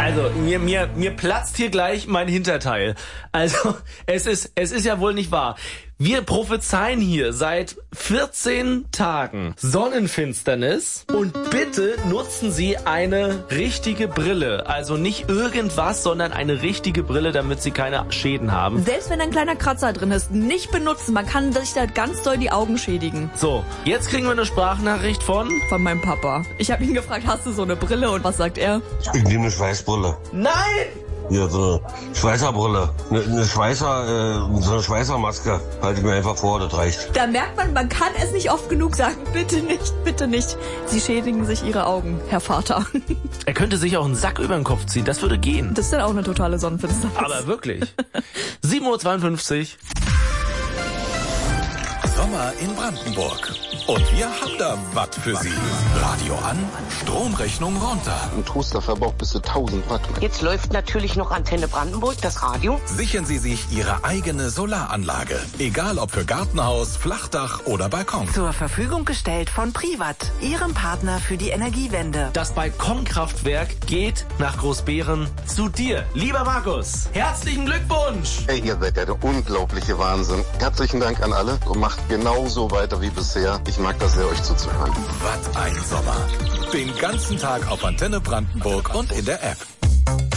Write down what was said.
Also, mir platzt hier gleich mein Hinterteil. Also, es ist ja wohl nicht wahr. Wir prophezeien hier seit 14 Tagen Sonnenfinsternis und bitte nutzen Sie eine richtige Brille. Also nicht irgendwas, sondern eine richtige Brille, damit Sie keine Schäden haben. Selbst wenn ein kleiner Kratzer drin ist, nicht benutzen. Man kann sich da ganz doll die Augen schädigen. So, jetzt kriegen wir eine Sprachnachricht von meinem Papa. Ich habe ihn gefragt, hast du so eine Brille? Und was sagt er? Ich nehme eine Schweißbrille. Nein! Ja, so eine Schweißerbrille. So eine Schweißermaske. Halte ich mir einfach vor, das reicht. Da merkt man kann es nicht oft genug sagen. Bitte nicht, bitte nicht. Sie schädigen sich Ihre Augen, Herr Vater. Er könnte sich auch einen Sack über den Kopf ziehen, das würde gehen. Das ist dann auch eine totale Sonnenfinsternis. Aber wirklich. 7:52 Uhr. Sommer in Brandenburg. Und wir haben da was für Sie. Radio an, Stromrechnung runter. Ein Toaster verbraucht bis zu 1000 Watt. Jetzt läuft natürlich noch Antenne Brandenburg, das Radio. Sichern Sie sich Ihre eigene Solaranlage. Egal ob für Gartenhaus, Flachdach oder Balkon. Zur Verfügung gestellt von Privat, Ihrem Partner für die Energiewende. Das Balkonkraftwerk geht nach Großbeeren zu dir. Lieber Markus, herzlichen Glückwunsch! Hey, ihr seid ja der unglaubliche Wahnsinn. Herzlichen Dank an alle und macht genauso weiter wie bisher. Ich mag das sehr, euch zuzuhören. Was ein Sommer. Den ganzen Tag auf Antenne Brandenburg und in der App.